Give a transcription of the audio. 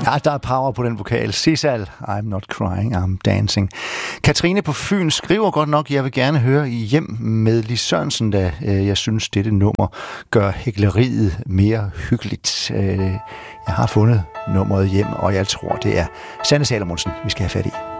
Ja, der er power på den vokal. Sisal, I'm not crying, I'm dancing. Katrine på Fyn skriver godt nok, jeg vil gerne høre Hjem med Lis Sørensen, da jeg synes, dette nummer gør hækleriet mere hyggeligt. Jeg har fundet nummeret Hjem, og jeg tror, det er Sanne Salomonsen, vi skal have fat i.